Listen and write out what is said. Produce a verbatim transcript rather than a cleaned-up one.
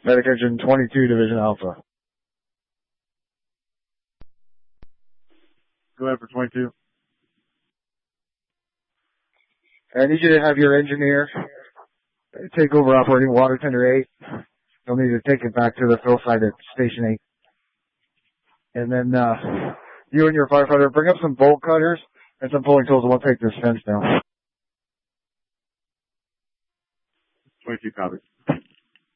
Medic Engine twenty-two, Division Alpha. Go ahead for twenty-two. I need you to have your engineer take over operating water tender eight. You'll need to take it back to the fill site at Station eight. And then, uh, you and your firefighter bring up some bolt cutters and some pulling tools, and we'll take this fence down. twenty-two copies.